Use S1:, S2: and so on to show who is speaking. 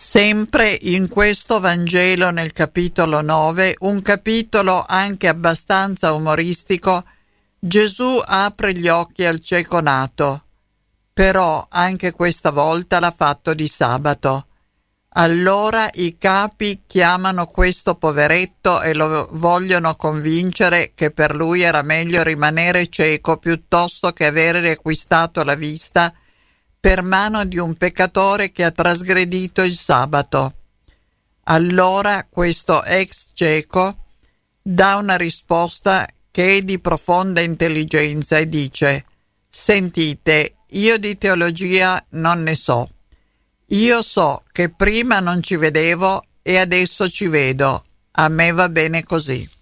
S1: Sempre in questo Vangelo, nel capitolo 9, un capitolo anche abbastanza umoristico, Gesù apre gli occhi al cieco nato, però anche questa volta l'ha fatto di sabato. Allora i capi chiamano questo poveretto e lo vogliono convincere che per lui era meglio rimanere cieco piuttosto che avere riacquistato la vista per mano di un peccatore che ha trasgredito il sabato. Allora questo ex cieco dà una risposta che è di profonda intelligenza e dice: «Sentite, io di teologia non ne so. Io so che prima non ci vedevo e adesso ci vedo. A me va bene così».